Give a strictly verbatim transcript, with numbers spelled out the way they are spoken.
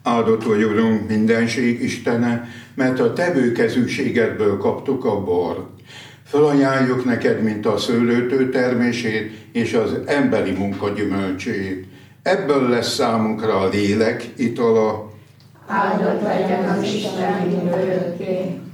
Áldott vagy, Urunk, mindenség Istene, mert a te bőkezűségedből kaptuk a bort. Fölajánljuk neked, mint a szőlőtő termését és az emberi munka gyümölcsét. Ebből lesz számunkra a lélek itala. Áldott legyen az Isten örökké.